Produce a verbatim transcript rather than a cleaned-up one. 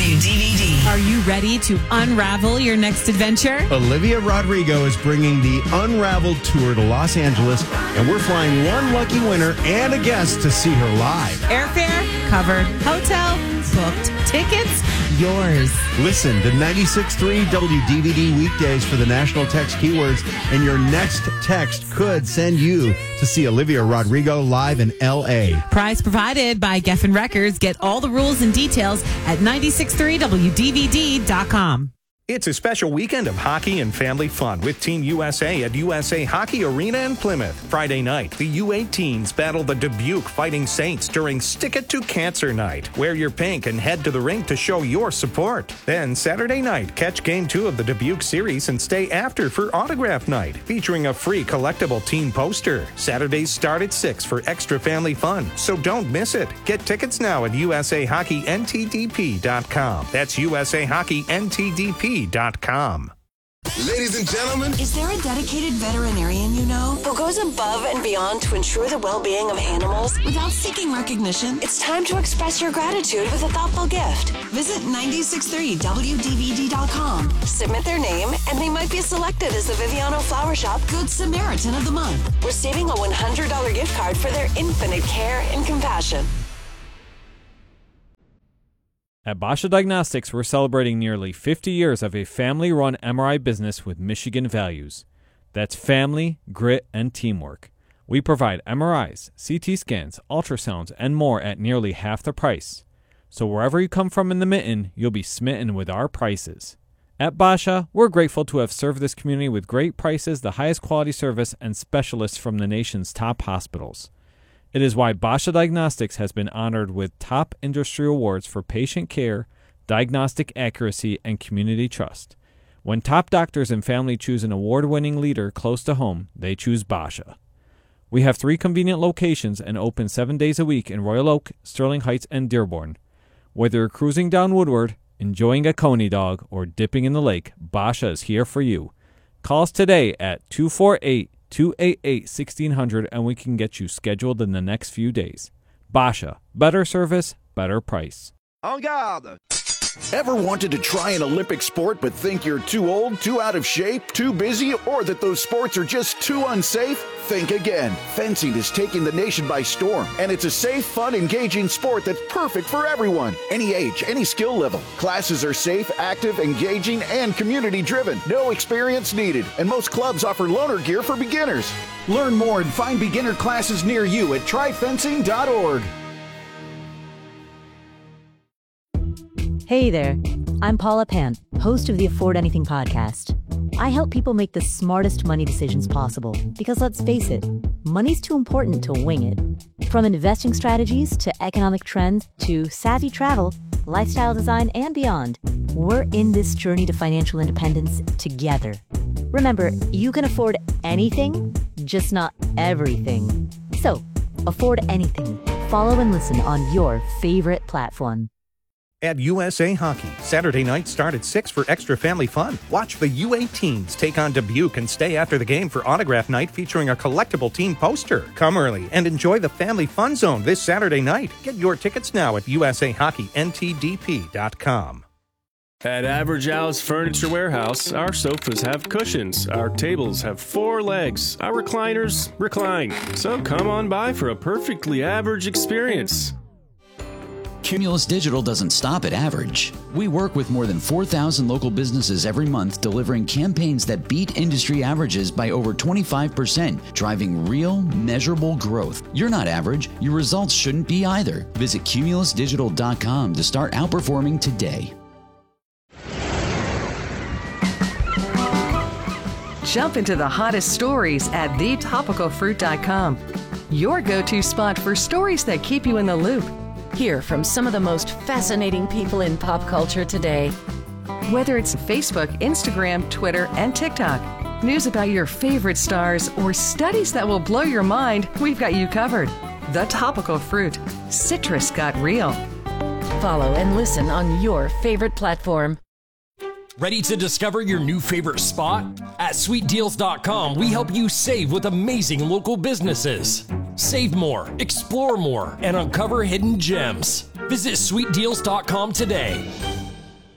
W D V D. Are you ready to unravel your next adventure? Olivia Rodrigo is bringing the Unraveled Tour to Los Angeles, and we're flying one lucky winner and a guest to see her live. Airfare covered, hotel booked, tickets yours. Listen to ninety-six point three W D V D weekdays for the national text keywords, and your next text could send you to see Olivia Rodrigo live in L A. Prize provided by Geffen Records. Get all the rules and details at ninety-six point three W D V D dot com. It's a special weekend of hockey and family fun with Team U S A at U S A Hockey Arena in Plymouth. Friday night, the U eighteens battle the Dubuque Fighting Saints during Stick It to Cancer Night. Wear your pink and head to the rink to show your support. Then Saturday night, catch Game two of the Dubuque series and stay after for Autograph Night, featuring a free collectible team poster. Saturdays start at six for extra family fun, so don't miss it. Get tickets now at U S A Hockey N T D P dot com. That's U S A Hockey N T D P dot com. Ladies and gentlemen, is there a dedicated veterinarian you know who goes above and beyond to ensure the well-being of animals without seeking recognition? It's time to express your gratitude with a thoughtful gift. Visit ninety-six point three W D V D dot com. Submit their name, and they might be selected as the Viviano Flower Shop Good Samaritan of the Month, receiving a one hundred dollars gift card for their infinite care and compassion. At Basha Diagnostics, we're celebrating nearly fifty years of a family-run M R I business with Michigan values. That's family, grit, and teamwork. We provide M R Is, C T scans, ultrasounds, and more at nearly half the price. So wherever you come from in the mitten, you'll be smitten with our prices. At Basha, we're grateful to have served this community with great prices, the highest quality service, and specialists from the nation's top hospitals. It is why Basha Diagnostics has been honored with top industry awards for patient care, diagnostic accuracy, and community trust. When top doctors and family choose an award-winning leader close to home, they choose Basha. We have three convenient locations and open seven days a week in Royal Oak, Sterling Heights, and Dearborn. Whether you're cruising down Woodward, enjoying a Coney dog, or dipping in the lake, Basha is here for you. Call us today at two four eight, two eight eight, one six zero zero and we can get you scheduled in the next few days. Basha, better service, better price. En garde! Ever wanted to try an Olympic sport but think you're too old, too out of shape, too busy, or that those sports are just too unsafe? Think again. Fencing is taking the nation by storm, and it's a safe, fun, engaging sport that's perfect for everyone. Any age, any skill level. Classes are safe, active, engaging, and community-driven. No experience needed, and most clubs offer loaner gear for beginners. Learn more and find beginner classes near you at try fencing dot org. Hey there, I'm Paula Pant, host of the Afford Anything podcast. I help people make the smartest money decisions possible because, let's face it, money's too important to wing it. From investing strategies to economic trends to savvy travel, lifestyle design, and beyond, we're in this journey to financial independence together. Remember, you can afford anything, just not everything. So, afford anything. Follow and listen on your favorite platform. At U S A Hockey, Saturday night start at six for extra family fun. Watch the U eighteens take on Dubuque and stay after the game for Autograph Night featuring a collectible team poster. Come early and enjoy the Family Fun Zone this Saturday night. Get your tickets now at U S A Hockey N T D P dot com. At Average Al's Furniture Warehouse, our sofas have cushions, our tables have four legs, our recliners recline. So come on by for a perfectly average experience. Cumulus Digital doesn't stop at average. We work with more than four thousand local businesses every month, delivering campaigns that beat industry averages by over twenty-five percent, driving real, measurable growth. You're not average. Your results shouldn't be either. Visit cumulus digital dot com to start outperforming today. Jump into the hottest stories at the topical fruit dot com. Your go-to spot for stories that keep you in the loop. Hear from some of the most fascinating people in pop culture today. Whether it's Facebook, Instagram, Twitter, and TikTok, news about your favorite stars, or studies that will blow your mind, we've got you covered. The Topical Fruit. Citrus got real. Follow and listen on your favorite platform. Ready to discover your new favorite spot? At sweet deals dot com, we help you save with amazing local businesses. Save more, explore more, and uncover hidden gems. Visit sweet deals dot com today.